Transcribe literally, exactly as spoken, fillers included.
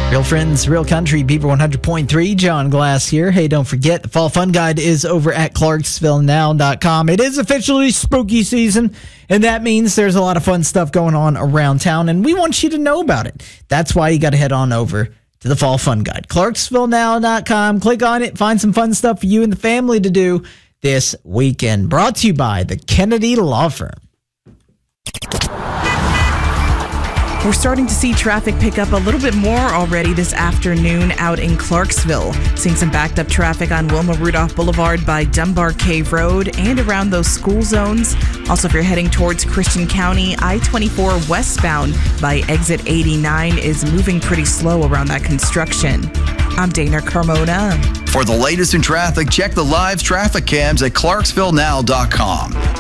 Real friends, real country, Beaver one hundred point three, John Glass here. Hey, don't forget, the Fall Fun Guide is over at Clarksville Now dot com. It is officially spooky season, and that means there's a lot of fun stuff going on around town, and we want you to know about it. That's why you got to head on over to the Fall Fun Guide. Clarksville Now dot com. Click on it, find some fun stuff for you and the family to do this weekend. Brought to you by the Kennedy Law Firm. We're starting to see traffic pick up a little bit more already this afternoon out in Clarksville. Seeing some backed up traffic on Wilma Rudolph Boulevard by Dunbar Cave Road and around those school zones. Also, if you're heading towards Christian County, I twenty-four westbound by exit eighty-nine is moving pretty slow around that construction. I'm Dana Carmona. For the latest in traffic, check the live traffic cams at Clarksville Now dot com.